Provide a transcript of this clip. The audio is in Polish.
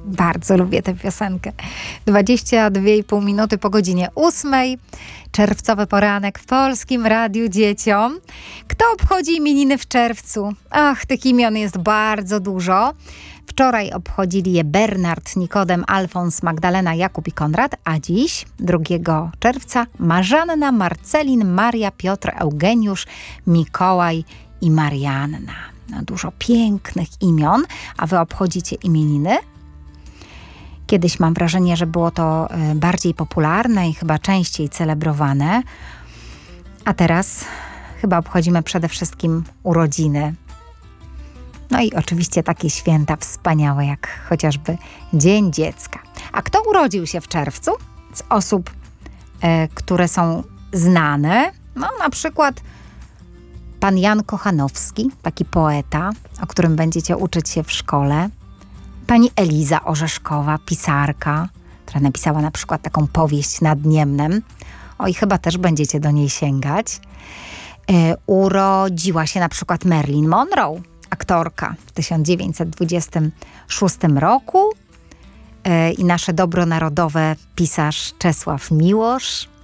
Bardzo lubię tę piosenkę. 22,5 minuty po godzinie 8. Czerwcowy poranek w Polskim Radiu Dzieciom. Kto obchodzi imieniny w czerwcu? Ach, tych imion jest bardzo dużo. Wczoraj obchodzili je Bernard, Nikodem, Alfons, Magdalena, Jakub i Konrad, a dziś, 2 czerwca, Marzanna, Marcelin, Maria, Piotr, Eugeniusz, Mikołaj i Marianna. No, dużo pięknych imion, a wy obchodzicie imieniny? Kiedyś mam wrażenie, że było to bardziej popularne i chyba częściej celebrowane, a teraz chyba obchodzimy przede wszystkim urodziny. No i oczywiście takie święta wspaniałe jak chociażby Dzień Dziecka. A kto urodził się w czerwcu? Z osób, które są znane, no na przykład pan Jan Kochanowski, taki poeta, o którym będziecie uczyć się w szkole. Pani Eliza Orzeszkowa, pisarka, która napisała na przykład taką powieść Nad Niemnem. Oj, chyba też będziecie do niej sięgać. Urodziła się na przykład Marilyn Monroe, aktorka, w 1926 roku. I nasze dobro narodowe pisarz Czesław Miłosz.